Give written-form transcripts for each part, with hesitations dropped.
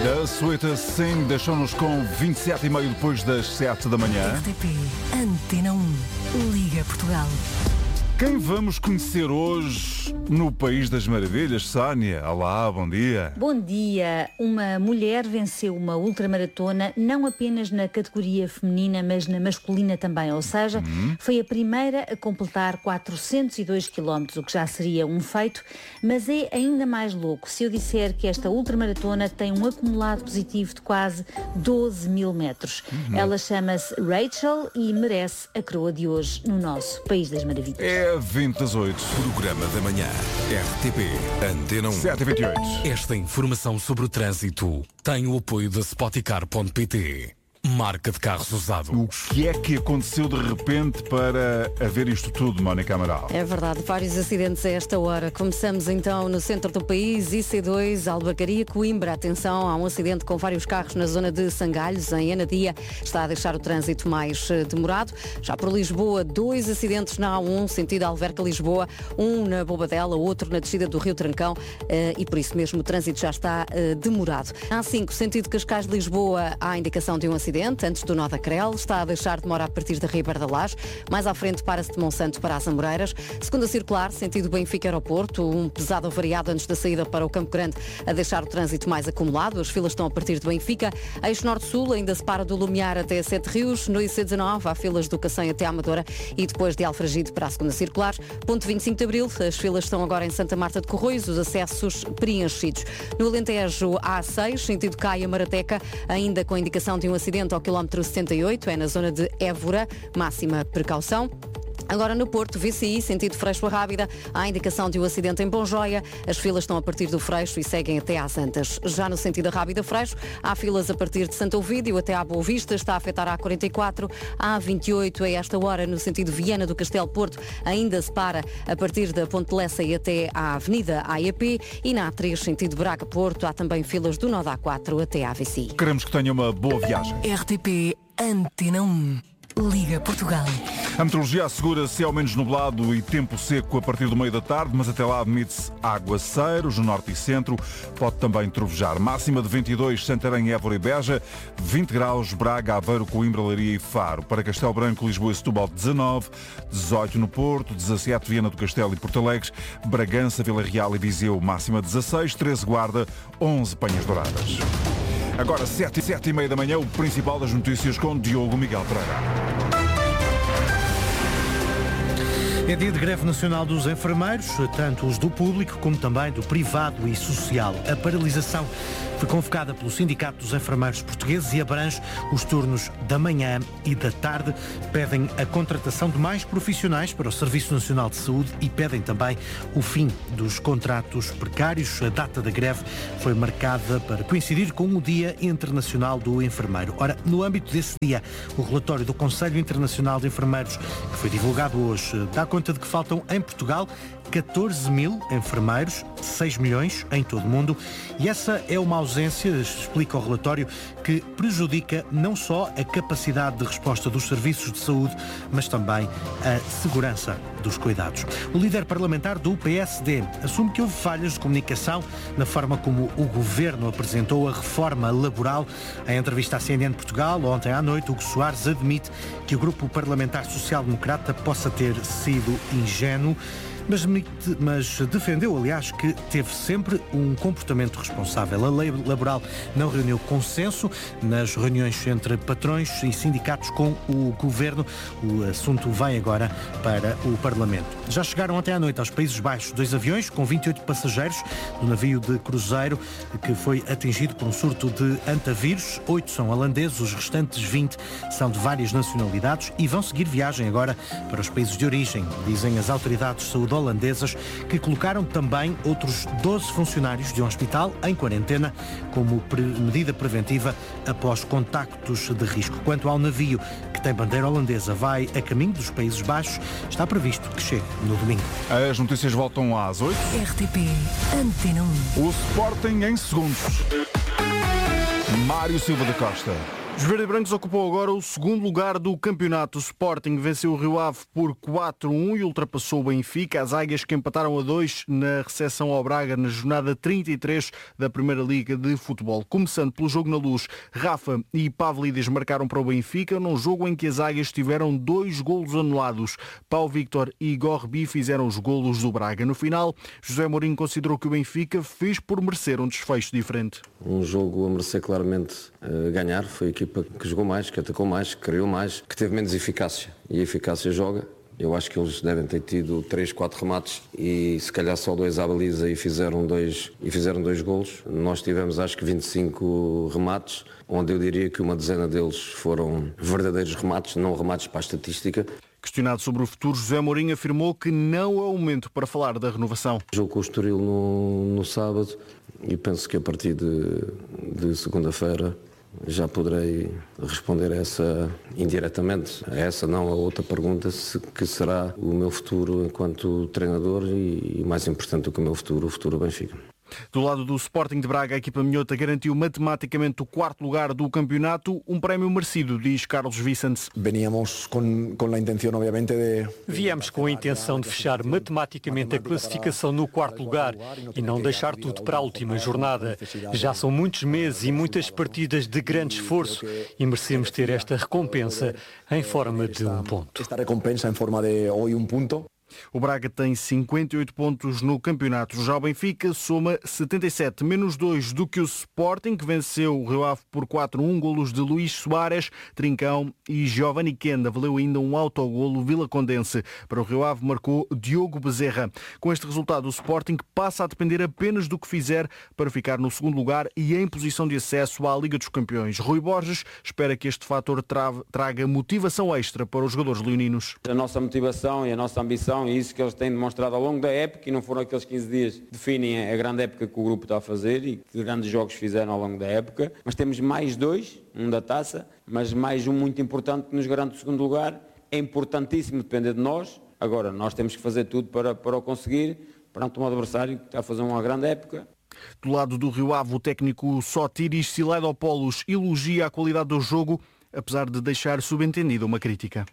A Sweetest Thing deixou-nos com 27,5 depois das 7 da manhã. RTP Antena 1, Liga Portugal. Quem vamos conhecer hoje no País das Maravilhas, Sónia? Olá, bom dia. Bom dia. Uma mulher venceu uma ultramaratona não apenas na categoria feminina, mas na masculina também. Ou seja, foi a primeira a completar 402 km, o que já seria um feito, mas é ainda mais louco se eu disser que esta ultramaratona tem um acumulado positivo de quase 12 mil metros. Ela chama-se Rachel e merece a coroa de hoje no nosso País das Maravilhas. É 20 das 8. Programa da manhã. RTP Antena 1. 7h28. Esta informação sobre o trânsito tem o apoio da Spoticar.pt. Marca de carros usados. O que é que aconteceu de repente para haver isto tudo, Mónica Amaral? É verdade, vários acidentes a esta hora. Começamos então no centro do país, IC2, Albacaria, Coimbra. Atenção, há um acidente com vários carros na zona de Sangalhos, em Anadia. Está a deixar o trânsito mais demorado. Já por Lisboa, 2 acidentes na A1, sentido Alverca-Lisboa. Um na Bobadela, outro na descida do Rio Trancão. E por isso mesmo o trânsito já está demorado. Na A5, sentido Cascais-Lisboa, há indicação de um acidente antes do nó da Crel, está a deixar demora a partir da Ribeira da Laje, mais à frente para-se de Monsanto para as Amoreiras, segunda circular, sentido Benfica-Aeroporto, um pesado avariado antes da saída para o Campo Grande a deixar o trânsito mais acumulado, as filas estão a partir de Benfica, eixo norte-sul ainda se para do Lumiar até Sete Rios, no IC19 há filas do Cacém até à Amadora e depois de Alfragide para a segunda circular, ponto 25 de Abril, as filas estão agora em Santa Marta de Corroios, os acessos preenchidos. No Alentejo há 6, sentido Caia-Marateca, ainda com indicação de um acidente ao quilómetro 78, é na zona de Évora, máxima precaução. Agora no Porto, VCI, sentido Freixo a Rábida, há indicação de um acidente em Bonjoia. As filas estão a partir do Freixo e seguem até às Antas. Já no sentido da Rábida Freixo, há filas a partir de Santo Ovídio até à Boa Vista, está a afetar a A44, a A28 a esta hora no sentido Viana do Castelo Porto, ainda se para a partir da Ponte Lessa e até à Avenida AEP e na A3 sentido Braga-Porto há também filas do nó da A4 até à VCI. Queremos que tenha uma boa viagem. RTP Antena 1, Liga Portugal. A meteorologia assegura céu menos nublado e tempo seco a partir do meio da tarde, mas até lá admite-se aguaceiros no norte e centro. Pode também trovejar. Máxima de 22, Santarém, Évora e Beja. 20 graus, Braga, Aveiro, Coimbra, Leiria e Faro. Para Castelo Branco, Lisboa e Setúbal, 19. 18 no Porto, 17 Viana do Castelo e Porto Alegre. Bragança, Vila Real e Viseu, máxima 16. 13 Guarda, 11 Penhas Douradas. Agora 7h30 da manhã, o principal das notícias com Diogo Miguel Pereira. É dia de greve nacional dos enfermeiros, tanto os do público como também do privado e social. A paralisação foi convocada pelo Sindicato dos Enfermeiros Portugueses e abrange os turnos da manhã e da tarde. Pedem a contratação de mais profissionais para o Serviço Nacional de Saúde e pedem também o fim dos contratos precários. A data da greve foi marcada para coincidir com o Dia Internacional do Enfermeiro. Ora, no âmbito desse dia, o relatório do Conselho Internacional de Enfermeiros, que foi divulgado hoje, dá conta de que faltam em Portugal 14 mil enfermeiros, 6 milhões em todo o mundo, e essa é uma ausência, explica o relatório, que prejudica não só a capacidade de resposta dos serviços de saúde, mas também a segurança dos cuidados. O líder parlamentar do PSD assume que houve falhas de comunicação na forma como o governo apresentou a reforma laboral. Em entrevista à CNN Portugal, ontem à noite, Hugo Soares admite que o grupo parlamentar social-democrata possa ter sido ingênuo, mas defendeu, aliás, que teve sempre um comportamento responsável. A lei laboral não reuniu consenso nas reuniões entre patrões e sindicatos com o governo. O assunto vai agora para o Parlamento. Já chegaram ontem à noite aos Países Baixos 2 aviões com 28 passageiros do navio de cruzeiro que foi atingido por um surto de antavírus. 8 são holandeses, os restantes 20 são de várias nacionalidades e vão seguir viagem agora para os países de origem, dizem as autoridades de saúde holandesas, que colocaram também outros 12 funcionários de um hospital em quarentena como medida preventiva após contactos de risco. Quanto ao navio, que tem bandeira holandesa, vai a caminho dos Países Baixos, está previsto que chegue no domingo. As notícias voltam às 8. RTP Antena 1. O Sporting em segundos. Mário Silva da Costa. Os verde-brancos ocupam agora o segundo lugar do campeonato. O Sporting venceu o Rio Ave por 4-1 e ultrapassou o Benfica. As Águias que empataram a 2 na recepção ao Braga na jornada 33 da Primeira Liga de Futebol. Começando pelo jogo na Luz, Rafa e Pavlidis marcaram para o Benfica num jogo em que as Águias tiveram 2 golos anulados. Pau Victor e Gorbi fizeram os golos do Braga. No final, José Mourinho considerou que o Benfica fez por merecer um desfecho diferente. Um jogo a merecer claramente ganhar. Foi a equipa que jogou mais, que atacou mais, que criou mais, que teve menos eficácia. E a eficácia joga. Eu acho que eles devem ter tido 3, 4 remates e se calhar só 2 à baliza e fizeram 2 golos. Nós tivemos acho que 25 remates, onde eu diria que uma dezena deles foram verdadeiros remates, não remates para a estatística. Questionado sobre o futuro, José Mourinho afirmou que não é o momento para falar da renovação. Jogo com o Estoril no sábado e penso que a partir de segunda-feira já poderei responder a essa indiretamente, a essa não, a outra pergunta, que será o meu futuro enquanto treinador e mais importante do que o futuro Benfica. Do lado do Sporting de Braga, a equipa minhota garantiu matematicamente o 4º lugar do campeonato, um prémio merecido, diz Carlos Vicente. Viemos com a intenção de fechar matematicamente a classificação no 4º lugar e não deixar tudo para a última jornada. Já são muitos meses e muitas partidas de grande esforço e merecemos ter esta recompensa em forma de um ponto. Esta recompensa em forma de hoje um ponto. O Braga tem 58 pontos no campeonato. Já o Benfica soma 77, menos 2 do que o Sporting, que venceu o Rio Ave por 4-1, golos de Luís Soares, Trincão e Giovanni Kenda. Valeu ainda um autogolo vilacondense. Para o Rio Ave marcou Diogo Bezerra. Com este resultado, o Sporting passa a depender apenas do que fizer para ficar no segundo lugar e em posição de acesso à Liga dos Campeões. Rui Borges espera que este fator traga motivação extra para os jogadores leoninos. A nossa motivação e a nossa ambição e isso que eles têm demonstrado ao longo da época, e não foram aqueles 15 dias que definem a grande época que o grupo está a fazer e que grandes jogos fizeram ao longo da época, mas temos mais 2, um da taça, mas mais um muito importante que nos garante o segundo lugar. É importantíssimo depender de nós. Agora, nós temos que fazer tudo para o conseguir perante um adversário que está a fazer uma grande época. Do lado do Rio Ave, o técnico Sotiris Silaidopoulos elogia a qualidade do jogo, apesar de deixar subentendida uma crítica.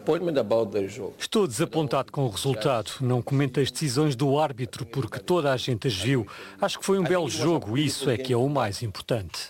Estou desapontado com o resultado. Não comento as decisões do árbitro porque toda a gente as viu. Acho que foi um belo jogo e isso é que é o mais importante.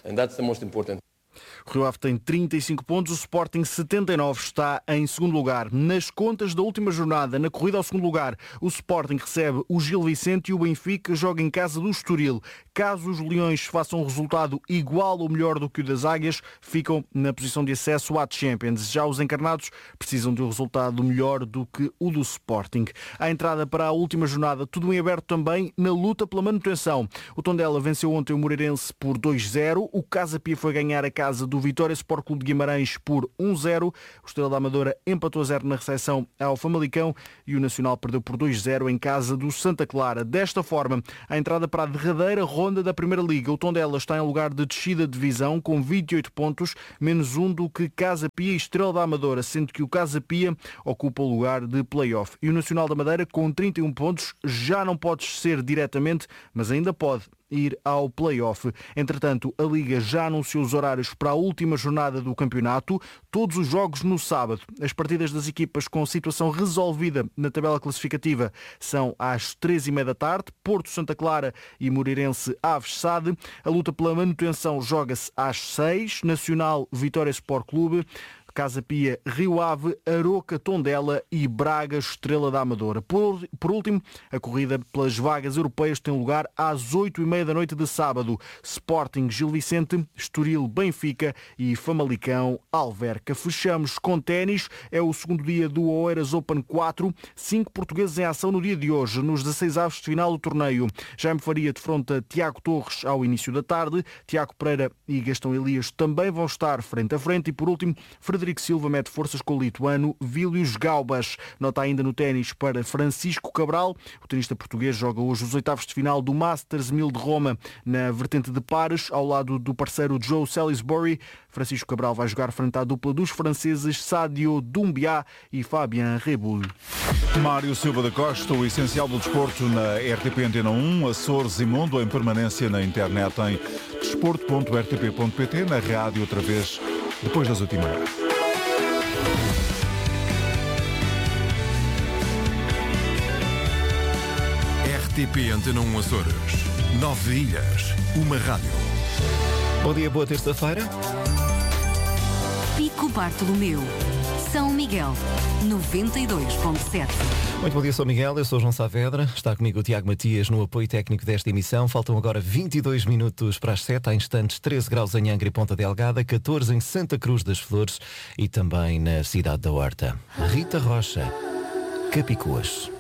O Rio Ave tem 35 pontos, o Sporting 79 está em segundo lugar. Nas contas da última jornada, na corrida ao segundo lugar, o Sporting recebe o Gil Vicente e o Benfica joga em casa do Estoril. Caso os Leões façam um resultado igual ou melhor do que o das Águias, ficam na posição de acesso à Champions. Já os encarnados precisam de um resultado melhor do que o do Sporting. À entrada para a última jornada, tudo em aberto também na luta pela manutenção. O Tondela venceu ontem o Moreirense por 2-0. O Casa Pia foi ganhar a casa do Vitória Sport Clube de Guimarães por 1-0. O Estrela da Amadora empatou a 0 na recepção ao Famalicão e o Nacional perdeu por 2-0 em casa do Santa Clara. Desta forma, a entrada para a derradeira ronda da Primeira Liga. O Tondela está em lugar de descida de divisão com 28 pontos, menos 1 do que Casa Pia e Estrela da Amadora, sendo que o Casa Pia ocupa o lugar de play-off. E o Nacional da Madeira, com 31 pontos, já não pode descer diretamente, mas ainda pode ir ao play-off. Entretanto, a Liga já anunciou os horários para a última jornada do campeonato, todos os jogos no sábado. As partidas das equipas com situação resolvida na tabela classificativa são às 3h30 da tarde, Porto, Santa Clara e Moreirense Aves Sade. A luta pela manutenção joga-se às 6h, Nacional Vitória Sport Clube, Casa Pia, Rio Ave, Aroca, Tondela e Braga, Estrela da Amadora. Por último, a corrida pelas vagas europeias tem lugar às 8h30 da noite de sábado. Sporting, Gil Vicente, Estoril, Benfica e Famalicão, Alverca. Fechamos com ténis. É o segundo dia do Oeiras Open 4. 5 portugueses em ação no dia de hoje, nos 16avos de final do torneio. Jaime Faria defronta Tiago Torres ao início da tarde. Tiago Pereira e Gastão Elias também vão estar frente a frente. E por último, Frederico Silva mete forças com o lituano Vílius Gaubas. Nota ainda no ténis para Francisco Cabral. O tenista português joga hoje os 8avos de final do Masters 1000 de Roma na vertente de pares, ao lado do parceiro Joe Salisbury. Francisco Cabral vai jogar frente à dupla dos franceses Sadio Doumbia e Fabien Reboul. Mário Silva da Costa, o essencial do desporto na RTP Antena 1, Açores e Mundo, em permanência na internet em desporto.rtp.pt, na rádio outra vez depois das 8h30. RTP Antena 1 Açores. 9 ilhas, uma rádio. Bom dia, boa terça-feira. Pico Bartolomeu, São Miguel, 92.7. Muito bom dia, São Miguel, eu sou João Saavedra, está comigo o Tiago Matias no apoio técnico desta emissão. Faltam agora 22 minutos para as 7, há instantes 13 graus em Angra e Ponta Delgada, 14 em Santa Cruz das Flores e também na cidade da Horta. Rita Rocha, Capicuas.